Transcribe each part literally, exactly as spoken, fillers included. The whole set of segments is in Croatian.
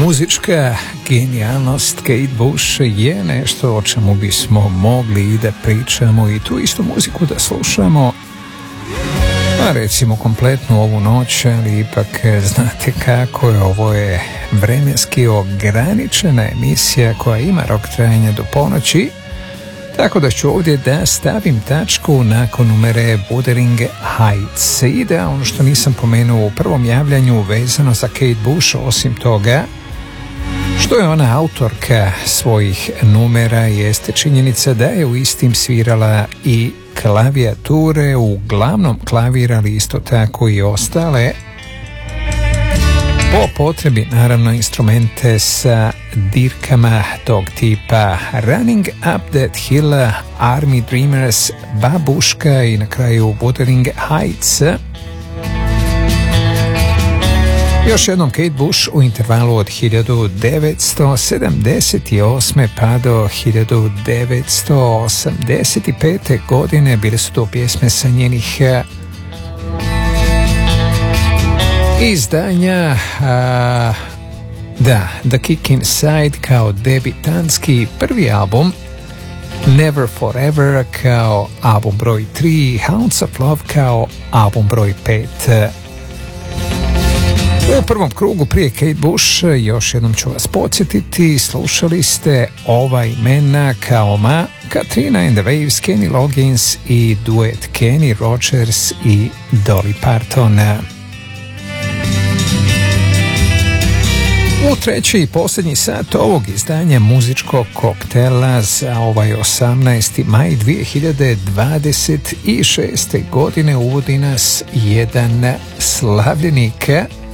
Muzička genijalnost Kate Bush je nešto o čemu bismo mogli i da pričamo i tu istu muziku da slušamo, pa recimo kompletnu ovu noć, ali ipak znate kako je, ovo je vremenski ograničena emisija koja ima rok trajanja do ponoći, tako da ću ovdje da stavim tačku nakon numere Wuthering Heights. I da ono što nisam pomenuo u prvom javljanju vezano za Kate Bush, osim toga što je ona autorka svojih numera, jeste činjenica da je u istim svirala i klavijature, uglavnom klavir, ali isto tako i ostale, po potrebi naravno instrumente sa dirkama tog tipa. Running Up That Hill, Army Dreamers, Babuška i na kraju Wuthering Heights. Još jednom Kate Bush u intervalu od hiljadu devetsto sedamdeset osme pa do hiljadu devetsto osamdeset pete godine bile su to pjesme sa njenih izdanja, a, da, The Kick Inside kao debitanski prvi album, Never Forever kao album broj tri, Hounds of Love kao album broj pet. U prvom krugu prije Kate Bush, još jednom ću vas podsjetiti, slušali ste ova imena kao Ma, Katrina and the Waves, Kenny Loggins i duet Kenny Rogers i Dolly Parton. U treći i posljednji sat ovog izdanja muzičkog koktela za ovaj osamnaesti maj dvije hiljade dvadeset šeste. godine uvodi nas jedan slavljenik,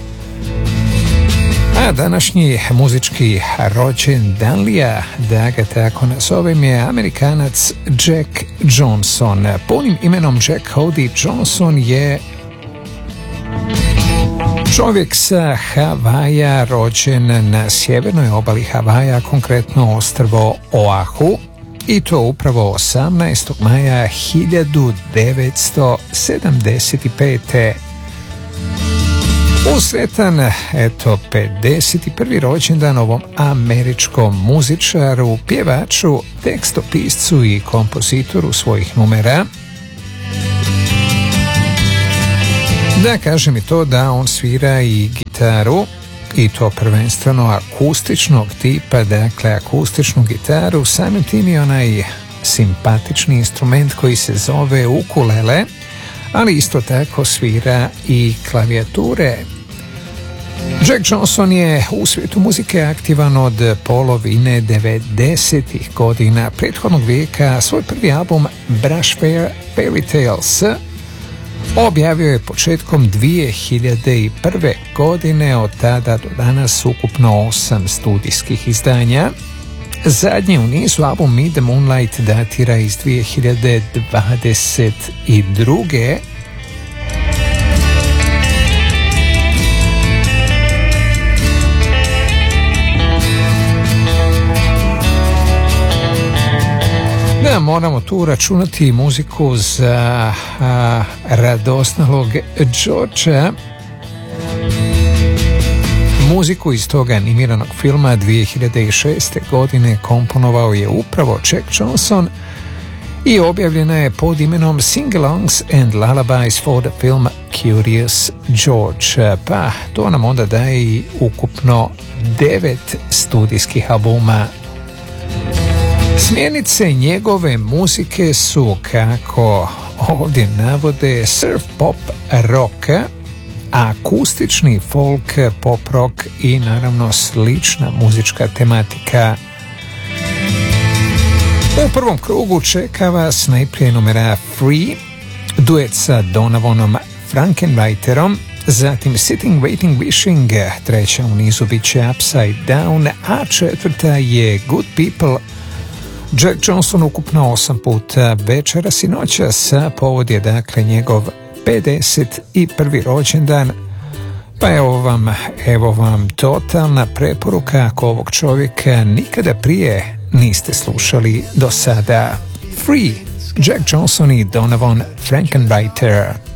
a današnji muzički rođendanlija, da ga tako nazovem, je Amerikanac Jack Johnson. Punim imenom Jack Hody Johnson je čovjek sa Havaja, rođen na sjevernoj obali Havaja, konkretno ostrvo Oahu, i to upravo osamnaestog maja hiljadu devetsto sedamdeset pete. Usretan, eto, pedeset prvi rođendan ovom američkom muzičaru, pjevaču, tekstopiscu i kompozitoru svojih numera. Da kažem i to da on svira i gitaru, i to prvenstveno akustičnog tipa, dakle akustičnu gitaru, samim tim i onaj simpatični instrument koji se zove ukulele, ali isto tako svira i klavijature. Jack Johnson je u svijetu muzike aktivan od polovine devedesetih godina prethodnog vijeka. Svoj prvi album Brush Fair Fairy Tales objavio je početkom dvije hiljade prve. godine, od tada do danas ukupno osam studijskih izdanja. Zadnji u nizu, album Meet the Moonlight, datira iz dvije hiljade dvadeset druge. Da, moramo tu računati muziku za a, radosnalog Georgea. Muziku iz toga animiranog filma dvije hiljade šeste. godine komponovao je upravo Jack Johnson i objavljena je pod imenom Sing-alongs and Lullabies for the film Curious George. Pa to nam onda daje i ukupno devet studijskih albuma. Smjernice njegove muzike su, kako ovdje navode, surf pop rock, akustični folk, pop rock i naravno slična muzička tematika. U prvom krugu čeka vas najprije numera Free, duet sa Donovanom Frankenreiterom, zatim Sitting, Waiting, Wishing, treća u nizu bit će Upside Down, a četvrta je Good People. Jack Johnson ukupno osam puta večeras i noćas, povod je dakle njegov pedeset prvi rođendan, pa evo vam, evo vam totalna preporuka ako ovog čovjeka nikada prije niste slušali do sada. Free, Jack Johnson i Donovan Frankenreiter.